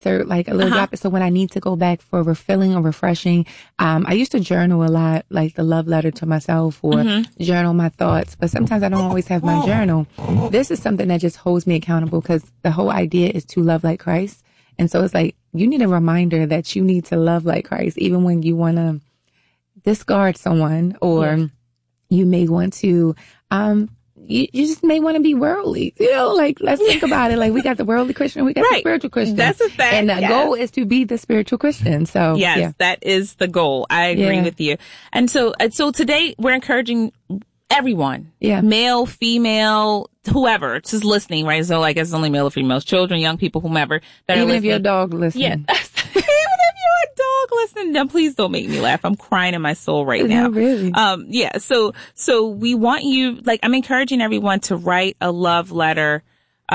insert like a little drop. So when I need to go back for refilling or refreshing, I used to journal a lot, like the love letter to myself or journal my thoughts. But sometimes I don't always have my journal. This is something that just holds me accountable because the whole idea is to love like Christ. And so it's like, you need a reminder that you need to love like Christ, even when you want to discard someone or you may want to, you just may want to be worldly, like, let's think about it. Like, we got the worldly Christian, we got the spiritual Christian. That's a fact. And the goal is to be the spiritual Christian. So, that is the goal. I agree with you. And so today we're encouraging everyone, male, female, whoever, just listening, right? So I guess only male or females, children, young people, whomever. That even are if you're a dog listening. Yeah. Even if you're a dog listening, then please don't make me laugh. I'm crying in my soul right now. No, really. So we want you, like, I'm encouraging everyone to write a love letter,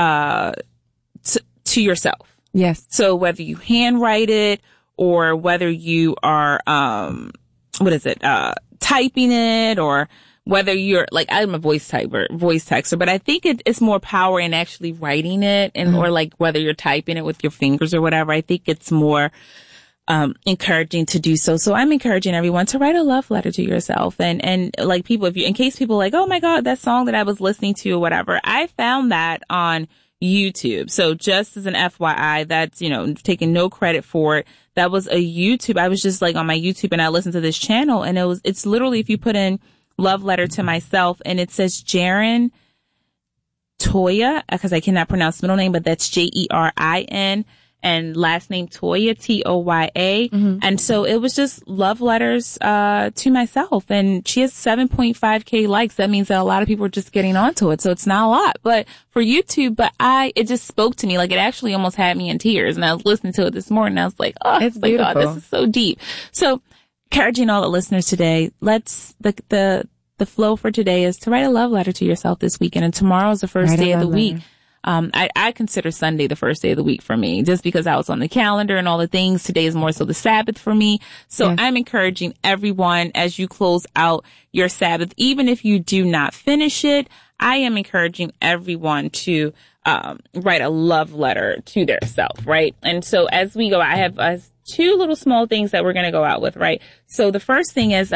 to yourself. Yes. So whether you handwrite it or whether you are, typing it, or whether you're like, I'm a voice texter, but I think it's more power in actually writing it and, or like whether you're typing it with your fingers or whatever. I think it's more, encouraging to do so. So I'm encouraging everyone to write a love letter to yourself. And like people, in case people are like, oh my God, that song that I was listening to or whatever, I found that on YouTube. So just as an FYI, that's, taking no credit for it. That was a YouTube. I was just like on my YouTube and I listened to this channel and it's literally, if you put in love letter to myself and it says Jaron Toya, because I cannot pronounce the middle name, but that's Jerin and last name Toya, Toya. And so it was just love letters, to myself, and she has 7.5K likes. That means that a lot of people are just getting onto it. So it's not a lot, but for YouTube, it just spoke to me. Like, it actually almost had me in tears, and I was listening to it this morning. And I was like, oh, it's beautiful. God, this is so deep. So encouraging all the listeners today, the flow for today is to write a love letter to yourself this weekend. And tomorrow is the first day of the week. I consider Sunday the first day of the week for me, just because I was on the calendar and all the things. Today is more so the Sabbath for me. So I'm encouraging everyone, as you close out your Sabbath, even if you do not finish it, I am encouraging everyone to write a love letter to their self, right? And so as we go, I have two little small things that we're going to go out with, right? So the first thing is,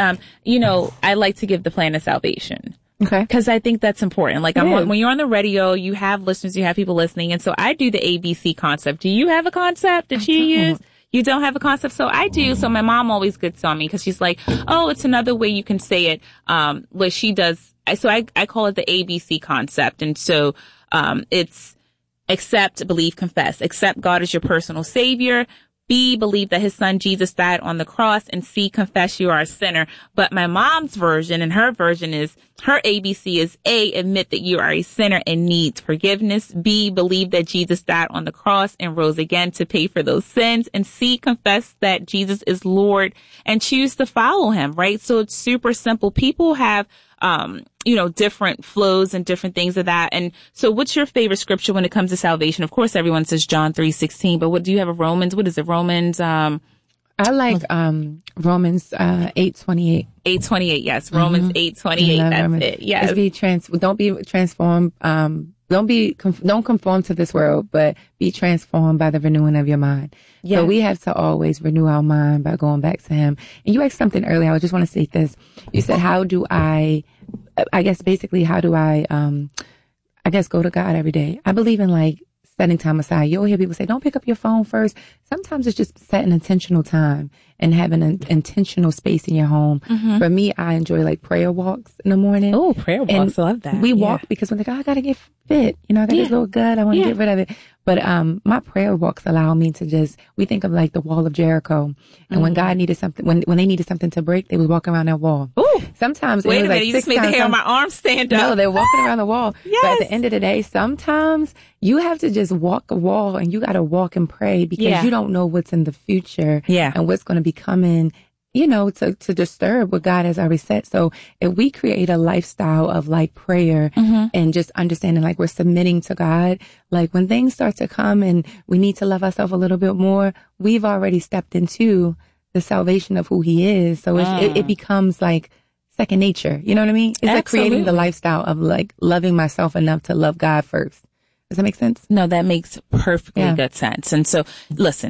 I like to give the plan of salvation. Okay. Because I think that's important. Like, when you're on the radio, you have listeners, you have people listening. And so I do the ABC concept. Do you have a concept that you use? You don't have a concept? So I do. So my mom always gets on me because she's like, oh, it's another way you can say it. What she does. So I call it the ABC concept. And so, it's accept, believe, confess. Accept God as your personal savior. B, believe that his son Jesus died on the cross, and C, confess you are a sinner. But my mom's version, and her version is, her ABC is A, admit that you are a sinner and need forgiveness. B, believe that Jesus died on the cross and rose again to pay for those sins. And C, confess that Jesus is Lord and choose to follow him, right? So it's super simple. People have, different flows and different things of that. And so what's your favorite scripture when it comes to salvation? Of course, everyone says John 3:16, but what do you have a Romans? What is it? Romans, I like, Romans, 8:28. 8:28. Yes. Romans 8:28. That's Romans. It. Yes. Don't be transformed. Don't conform to this world, but be transformed by the renewing of your mind. Yes. So we have to always renew our mind by going back to him. And you asked something earlier. I just want to say this. You said, how do I go to God every day? I believe in like setting time aside. You'll hear people say, don't pick up your phone first. Sometimes it's just setting intentional time and having an intentional space in your home. For me, I enjoy like prayer walks in the morning. Oh, prayer walks. I love that. We walk because when I got to get fit, I got this little gut. I want to get rid of it. But, my prayer walks allow me to we think of like the wall of Jericho. And when God needed something, when they needed something to break, they would walk around that wall. Ooh. Sometimes wait it was a minute, like you just made the hair on my arm stand up. No, they're walking around the wall. Yes. But at the end of the day, sometimes you have to just walk a wall and you got to walk and pray because you don't know what's in the future and what's going to be coming, to disturb what God has already said. So if we create a lifestyle of like prayer and just understanding like we're submitting to God, like when things start to come and we need to love ourselves a little bit more, we've already stepped into the salvation of who he is. So it becomes like second nature. You know what I mean? It's like creating the lifestyle of like loving myself enough to love God first. Does that make sense? No, that makes perfectly Yeah. good sense. And so, listen,